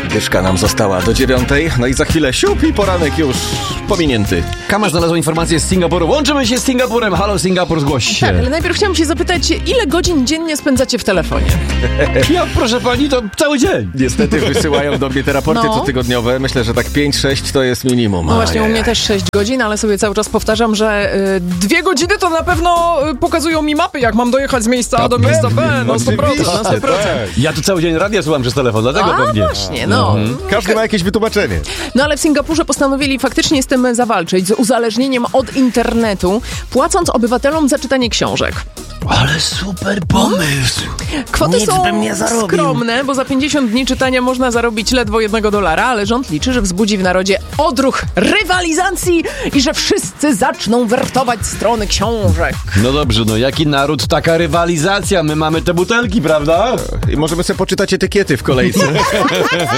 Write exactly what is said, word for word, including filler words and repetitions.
Dyszka nam została do dziewiątej, no i za chwilę siup i poranek już pominięty. Kama znalazła informację z Singapuru. Łączymy się z Singapurem. Halo, Singapur, zgłoś się. Tak, ale najpierw chciałam się zapytać, ile godzin dziennie spędzacie w telefonie? Ja, proszę pani, to cały dzień. Niestety wysyłają do mnie te raporty No. cotygodniowe. Myślę, że tak pięć sześć to jest minimum. No właśnie, u Ajaj. mnie też sześć godzin, ale sobie cały czas powtarzam, że y, dwie godziny to na pewno y, pokazują mi mapy, jak mam dojechać z miejsca A do miejsca B, no sto procent, na sto procent. Ja tu cały dzień radia słucham przez telefon, dlatego A pewnie. właśnie, no. Każdy ma jakieś wytłumaczenie. No ale w Singapurze postanowili faktycznie z tym zawalczyć, z uzależnieniem od internetu, płacąc obywatelom za czytanie książek. Ale super pomysł. Kwoty Nic są bym nie zarobił. skromne, bo za pięćdziesiąt dni czytania można zarobić ledwo jednego dolara, ale rząd liczy, że wzbudzi w narodzie odruch rywalizacji i że wszyscy zaczną wertować strony książek. No dobrze, no jaki naród, taka rywalizacja. My mamy te butelki, prawda? I możemy sobie poczytać etykiety w kolejce.